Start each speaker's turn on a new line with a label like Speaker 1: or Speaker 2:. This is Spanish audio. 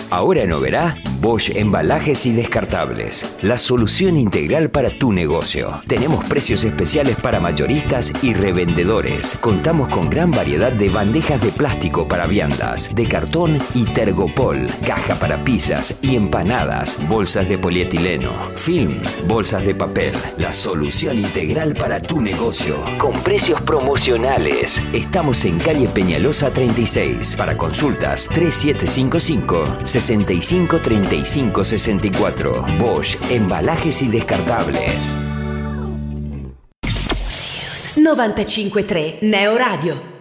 Speaker 1: Ahora en Oberá, Bosch Embalajes y Descartables. La solución integral para tu negocio. Tenemos precios especiales para mayoristas y revendedores. Contamos con gran variedad de bandejas de plástico para viandas, de cartón y tergopol, caja para pizzas y empanadas, bolsas de polietileno, film, bolsas de papel. La solución integral para tu negocio. Con precios promocionales. Estamos en calle Peñalosa 36. Para consultas 3755 65 35 64. Bosch Embalajes y Descartables.
Speaker 2: 95.3 Neo Radio.